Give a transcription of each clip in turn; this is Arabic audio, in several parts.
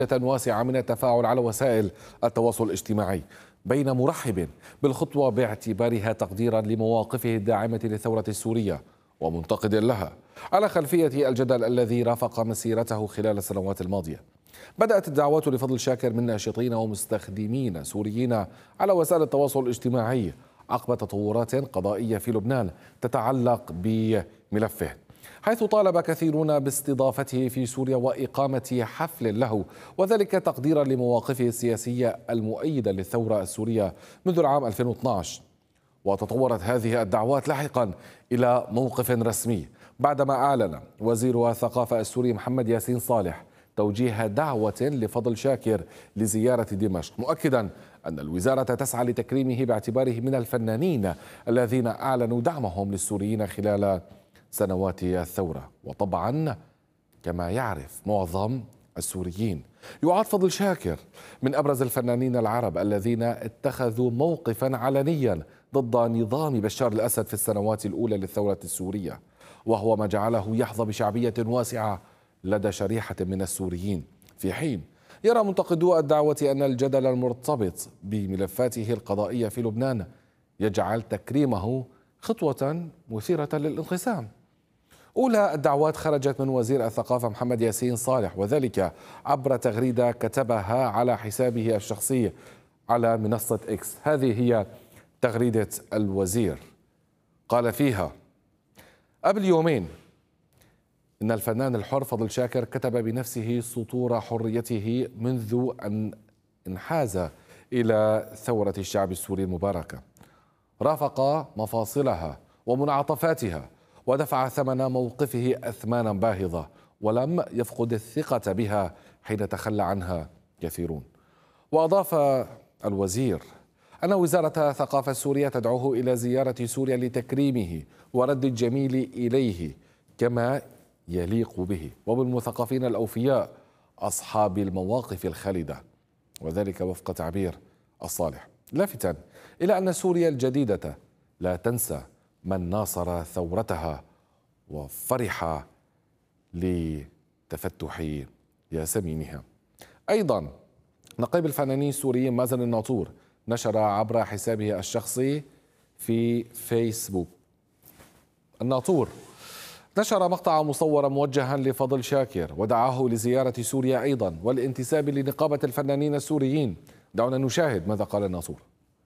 واسعة من التفاعل على وسائل التواصل الاجتماعي، بين مرحب بالخطوة باعتبارها تقديرا لمواقفه الداعمة للثورة السورية ومنتقد لها على خلفية الجدل الذي رافق مسيرته خلال السنوات الماضية. بدأت الدعوات لفضل شاكر من ناشطين ومستخدمين سوريين على وسائل التواصل الاجتماعي عقب تطورات قضائية في لبنان تتعلق بملفه، حيث طالب كثيرون باستضافته في سوريا وإقامة حفل له، وذلك تقديرا لمواقفه السياسية المؤيدة للثورة السورية منذ العام 2012. وتطورت هذه الدعوات لاحقا إلى موقف رسمي بعدما أعلن وزير الثقافة السوري محمد ياسين صالح توجيه دعوة لفضل شاكر لزيارة دمشق، مؤكدا أن الوزارة تسعى لتكريمه باعتباره من الفنانين الذين أعلنوا دعمهم للسوريين خلال سنوات الثورة. وطبعا كما يعرف معظم السوريين، يعد فضل شاكر من أبرز الفنانين العرب الذين اتخذوا موقفا علنيا ضد نظام بشار الأسد في السنوات الأولى للثورة السورية، وهو ما جعله يحظى بشعبية واسعة لدى شريحة من السوريين، في حين يرى منتقدو الدعوة أن الجدل المرتبط بملفاته القضائية في لبنان يجعل تكريمه خطوة مثيرة للانقسام. أولى الدعوات خرجت من وزير الثقافة محمد ياسين صالح، وذلك عبر تغريدة كتبها على حسابه الشخصي على منصة إكس. هذه هي تغريدة الوزير، قال فيها: قبل يومين إن الفنان الحر فضل شاكر كتب بنفسه سطور حريته منذ أن انحاز إلى ثورة الشعب السوري المباركة، رافق مفاصلها ومنعطفاتها ودفع ثمن موقفه أثمانا باهظة، ولم يفقد الثقة بها حين تخلى عنها كثيرون. وأضاف الوزير أن وزارة الثقافة السورية تدعوه إلى زيارة سوريا لتكريمه ورد الجميل إليه كما يليق به وبالمثقفين الأوفياء أصحاب المواقف الخالدة، وذلك وفق تعبير الصالح، لافتا إلى أن سوريا الجديدة لا تنسى من ناصر ثورتها وفرح لتفتح ياسمينها. أيضا نقيب الفنانين السوريين مازن الناطور نشر عبر حسابه الشخصي في فيسبوك، الناطور نشر مقطع مصورا موجها لفضل شاكر ودعاه لزيارة سوريا أيضا والانتساب لنقابة الفنانين السوريين. دعونا نشاهد ماذا قال الناطور.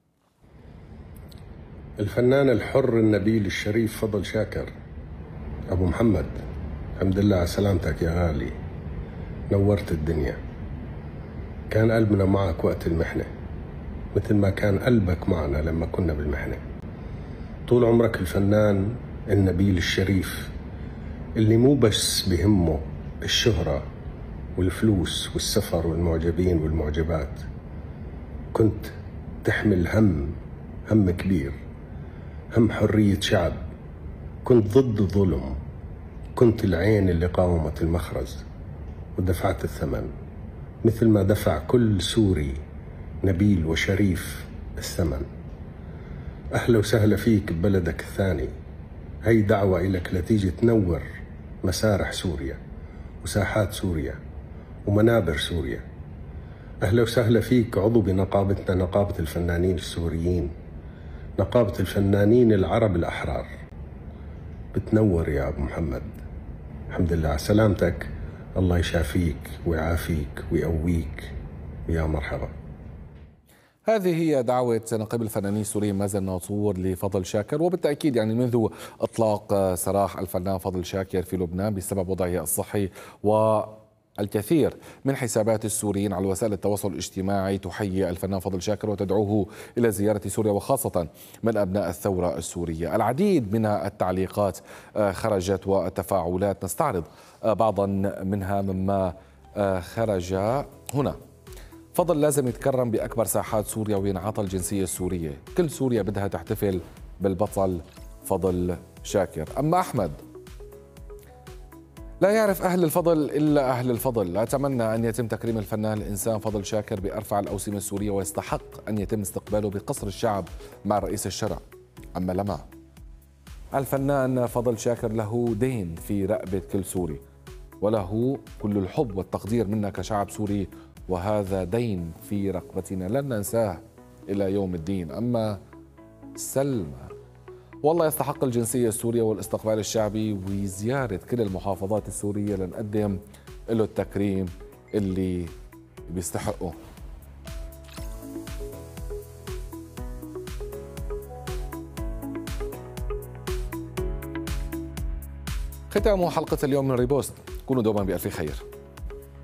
الفنان الحر النبيل الشريف فضل شاكر، أبو محمد، الحمد لله على سلامتك يا غالي، نورت الدنيا. كان قلبنا معك وقت المحنة مثل ما كان قلبك معنا لما كنا بالمحنة. طول عمرك الفنان النبيل الشريف اللي مو بس بهمه الشهرة والفلوس والسفر والمعجبين والمعجبات، كنت تحمل هم كبير، هم حرية شعب، كنت ضد الظلم، كنت العين اللي قاومت المخرز ودفعت الثمن مثل ما دفع كل سوري نبيل وشريف الثمن. أهلا وسهلا فيك ببلدك الثاني. هي دعوة إلك لتيجي تنور مسارح سوريا وساحات سوريا ومنابر سوريا. أهلا وسهلا فيك عضو بنقابتنا، نقابة الفنانين السوريين، نقابة الفنانين العرب الأحرار. بتنور يا أبو محمد، الحمد لله على سلامتك، الله يشافيك ويعافيك ويقويك، ويا مرحبا. هذه هي دعوة نقيب الفنانين السوريين مازن ناطور لفضل شاكر، وبالتأكيد يعني منذ إطلاق سراح الفنان فضل شاكر في لبنان بسبب وضعه الصحي، والكثير من حسابات السوريين على وسائل التواصل الاجتماعي تحيي الفنان فضل شاكر وتدعوه إلى زيارة سوريا، وخاصة من أبناء الثورة السورية. العديد من التعليقات خرجت والتفاعلات، نستعرض بعضا منها مما خرج هنا. فضل لازم يتكرم بأكبر ساحات سوريا وينعطى الجنسية السورية، كل سوريا بدها تحتفل بالبطل فضل شاكر. أما أحمد: لا يعرف أهل الفضل إلا أهل الفضل، أتمنى أن يتم تكريم الفنان الإنسان فضل شاكر بأرفع الأوسمة السورية، ويستحق أن يتم استقباله بقصر الشعب مع رئيس الشرع. أما لما الفنان فضل شاكر له دين في رقبة كل سوري، وله كل الحب والتقدير منا كشعب سوري وهذا دين في رقبتنا لن ننساه إلى يوم الدين. أما سلمى والله يستحق الجنسية السورية والاستقبال الشعبي وزيارة كل المحافظات السورية لنقدم له التكريم اللي بيستحقه. ختام حلقة اليوم من ريبوست. كونوا دوما بألف خير.